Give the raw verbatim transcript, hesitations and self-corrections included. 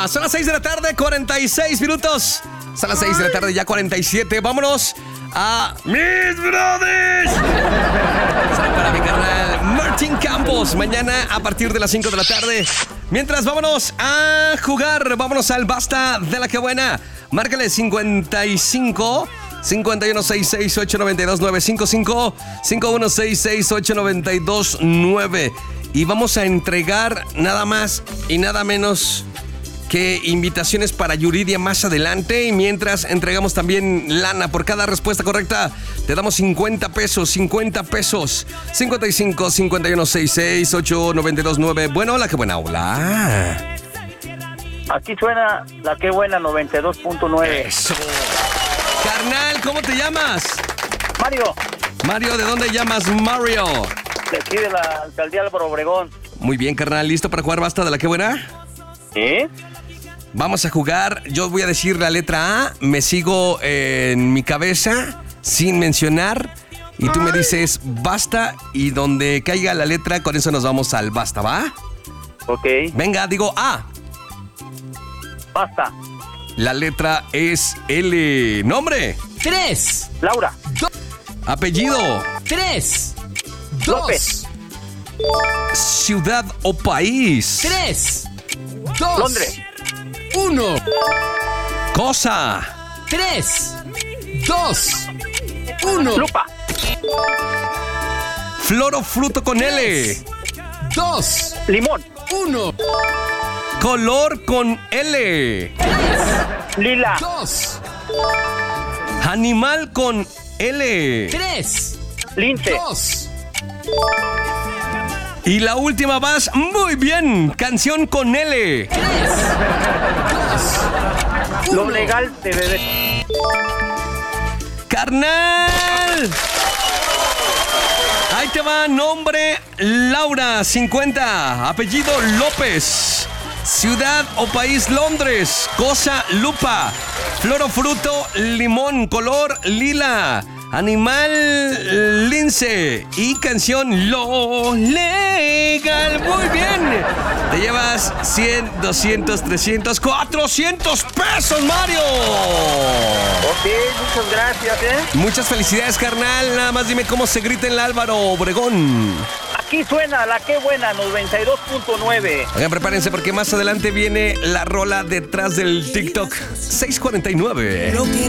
buena. Son las seis de la tarde, cuarenta y seis minutos. Son las seis de la tarde, ya cuarenta y siete. Vámonos a Mis Brothers. Para mi carnal Martín Campos. Mañana a partir de las cinco de la tarde. Mientras, vámonos a jugar. Vámonos al Basta de la Que Buena. Márcale cincuenta y cinco, cincuenta y uno, sesenta y seis, ocho, noventa y dos, nueve cinco cinco, cincuenta y uno, sesenta y seis, ocho, noventa y dos, nueve. Y vamos a entregar nada más y nada menos que invitaciones para Yuridia más adelante. Y mientras entregamos también lana por cada respuesta correcta, te damos cincuenta pesos, cincuenta pesos. cincuenta y cinco, cincuenta y uno, sesenta y seis, ocho, noventa y dos, nueve. Bueno, hola, qué buena, hola. Aquí suena la Que Buena noventa y dos punto nueve. Eso. Carnal, ¿cómo te llamas? Mario, Mario, ¿de dónde llamas, Mario? de aquí de la alcaldía Álvaro Obregón. Muy bien, carnal, ¿listo para jugar Basta de la Que Buena? ¿Sí? Vamos a jugar, yo voy a decir la letra A, me sigo en mi cabeza sin mencionar y tú me dices basta y donde caiga la letra, con eso nos vamos al basta, ¿va? Ok. Venga, digo A. Basta. La letra es L. Nombre. Tres. Laura. Apellido. Tres. Dos. López. Ciudad o país. Tres. Dos. Londres. Uno. Cosa. Tres. Dos. Uno. Lupa. Flor o fruto con L. Dos. Limón. Uno. Color con L. Lila. Dos. Animal con L. Tres. Lince. Dos. Y la última vas muy bien. Canción con L. Lo Uno. legal de bebé. ¡Carnal! Ahí te va, nombre Laura, cincuenta. Apellido López. Ciudad o país Londres. Cosa lupa. Flor o fruto limón. Color lila. Animal lince. Y canción lo legal. Muy bien. Te llevas cien, doscientos, trescientos, cuatrocientos pesos, Mario. Ok, muchas gracias, ¿eh? Muchas felicidades, carnal. Nada más dime cómo se grita en el Álvaro Obregón. Aquí suena la Que Buena noventa y dos punto nueve. Oigan, prepárense porque más adelante viene la rola detrás del TikTok. seis cuarenta y nueve.